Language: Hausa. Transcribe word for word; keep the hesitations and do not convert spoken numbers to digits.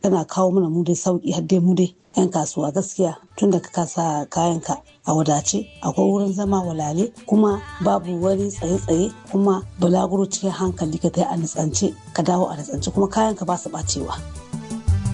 tana kawo mana mu dai sauki har dai mu dai yan kasuwa gaskiya tun da ka kasa kayanka a wadace akwai wurin zama walale kuma babu wani tsaye-tsaye kuma bulaguro cikin hankali ka tai a nutsance ka dawo a nutsance kuma kayanka ba su bacewa.